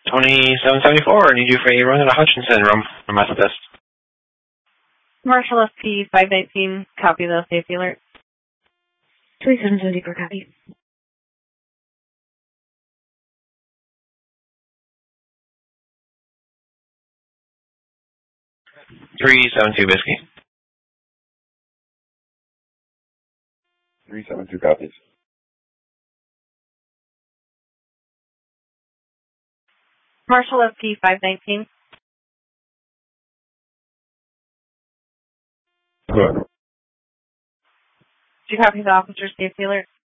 2774, I need you for a run at a Hutchinson room from Methodist. Marshall SP 519, copy the safety alert. 2774, copy. Whiskey. 372 copies. Marshall SP 519. Good. 2 copies, officer safety alert.